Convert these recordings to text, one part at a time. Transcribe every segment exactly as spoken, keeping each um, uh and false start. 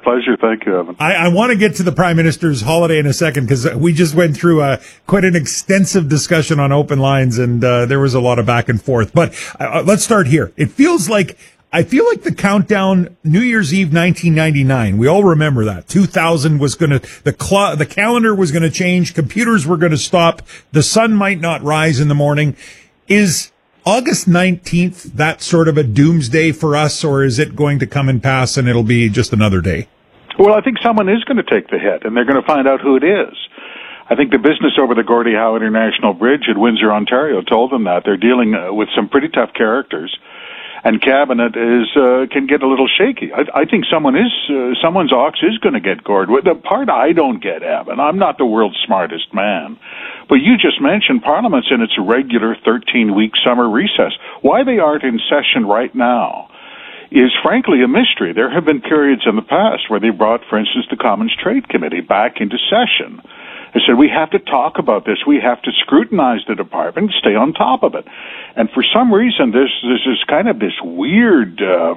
pleasure. Thank you, Evan. I, I want to get to the Prime Minister's holiday in a second, because we just went through a, quite an extensive discussion on open lines, and uh, there was a lot of back and forth. But uh, let's start here. It feels like, I feel like the countdown, New Year's Eve nineteen ninety-nine, we all remember that. two thousand was going to, the cl- the calendar was going to change, computers were going to stop, the sun might not rise in the morning. Is August nineteenth that sort of a doomsday for us, or is it going to come and pass and it'll be just another day? Well, I think someone is going to take the hit, and they're going to find out who it is. I think the business over the Gordie Howe International Bridge at Windsor, Ontario, told them that. They're dealing uh, with some pretty tough characters, and cabinet is uh, can get a little shaky. I, I think someone is uh, someone's ox is going to get gored. The part I don't get, Evan, I'm not the world's smartest man, but you just mentioned Parliament's in its regular thirteen-week summer recess. Why they aren't in session right now is frankly a mystery. There have been periods in the past where they brought, for instance, the Commons Trade Committee back into session. They said, we have to talk about this. We have to scrutinize the department, stay on top of it. And for some reason, there's, there's this kind of this weird, uh,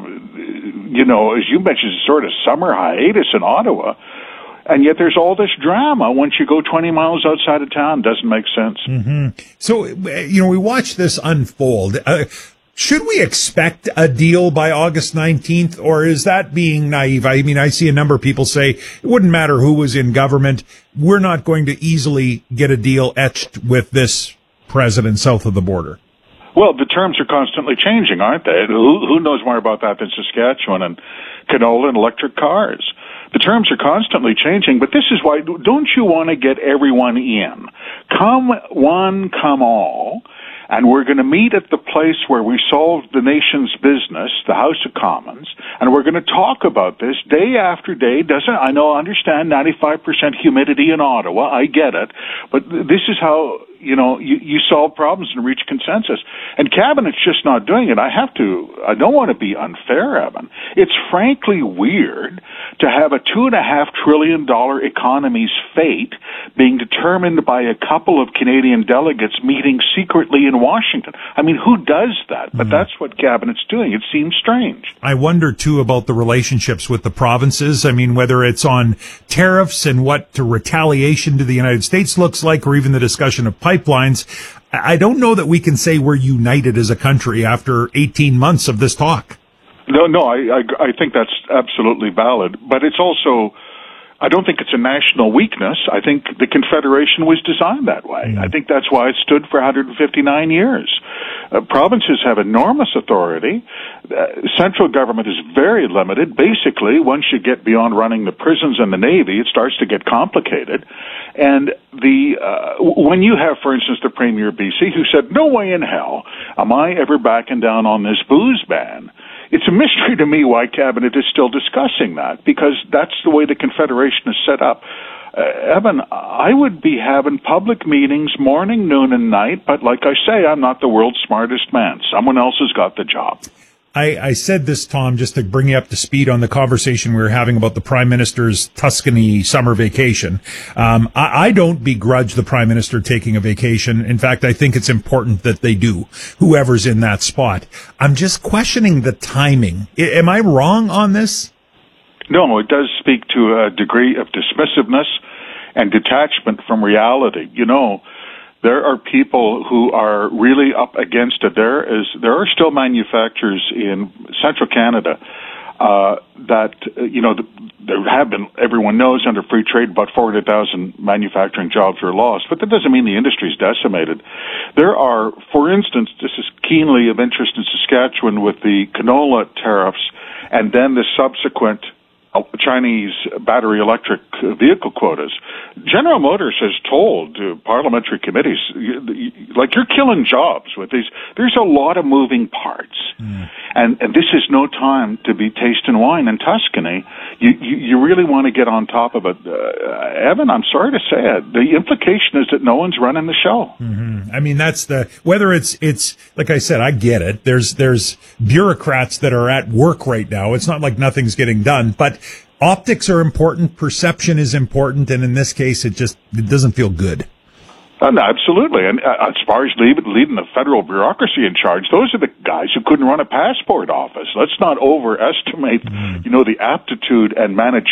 you know, as you mentioned, sort of summer hiatus in Ottawa. And yet there's all this drama once you go twenty miles outside of town. Doesn't make sense. Mm-hmm. So, you know, we watch this unfold. Uh, Should we expect a deal by August nineteenth, or is that being naive? I mean, I see a number of people say it wouldn't matter who was in government. We're not going to easily get a deal etched with this president south of the border. Well, the terms are constantly changing, aren't they? Who, who knows more about that than Saskatchewan and canola and electric cars? The terms are constantly changing, but this is why, don't you want to get everyone in? Come one, come all. And we're going to meet at the place where we solve the nation's business, the House of Commons, and we're going to talk about this day after day. Doesn't, I know, I understand ninety-five percent humidity in Ottawa, I get it, but this is how, you know, you, you solve problems and reach consensus. And Cabinet's just not doing it. I have to, I don't want to be unfair, Evan. It's frankly weird to have a two and a half trillion dollar economy's fate being determined by a couple of Canadian delegates meeting secretly in Washington. I mean, who does that? But mm-hmm. that's what Cabinet's doing. It seems strange. I wonder, too, about the relationships with the provinces. I mean, whether it's on tariffs and what the retaliation to the United States looks like, or even the discussion of pipelines. I don't know that we can say we're united as a country after eighteen months of this talk. No, no, I, I, I think that's absolutely valid. But it's also, I don't think it's a national weakness. I think the Confederation was designed that way. Mm. I think that's why it stood for one hundred fifty-nine years. Uh, provinces have enormous authority. Uh, central government is very limited. Basically, once you get beyond running the prisons and the Navy, it starts to get complicated. And the uh, when you have, for instance, the Premier of B C who said, no way in hell am I ever backing down on this booze ban. It's a mystery to me why Cabinet is still discussing that, because that's the way the Confederation is set up. Uh, Evan, I would be having public meetings morning, noon, and night, but like I say, I'm not the world's smartest man. Someone else has got the job. I, I said this, Tom, just to bring you up to speed on the conversation we were having about the Prime Minister's Tuscany summer vacation. Um, I, I don't begrudge the Prime Minister taking a vacation. In fact, I think it's important that they do, whoever's in that spot. I'm just questioning the timing. I, am I wrong on this? No, it does speak to a degree of dismissiveness and detachment from reality. You know, there are people who are really up against it. There is, there are still manufacturers in central Canada uh, that, uh, you know, there have been, everyone knows, under free trade, about four hundred thousand manufacturing jobs are lost, but that doesn't mean the industry is decimated. There are, for instance, this is keenly of interest in Saskatchewan with the canola tariffs and then the subsequent Chinese battery electric vehicle quotas. General Motors has told uh, parliamentary committees, like, you're killing jobs with these. There's a lot of moving parts. Mm. And, and this is no time to be tasting wine in Tuscany. You, you, you really want to get on top of it. Uh, Evan, I'm sorry to say it. The implication is that no one's running the show. Mm-hmm. I mean, that's the, whether it's, it's, like I said, I get it. There's, there's bureaucrats that are at work right now. It's not like nothing's getting done, but optics are important. Perception is important. And in this case, it just, it doesn't feel good. Uh, no, absolutely. And uh, as far as leaving, leading the federal bureaucracy in charge, those are the guys who couldn't run a passport office. Let's not overestimate, mm. you know, the aptitude and managerial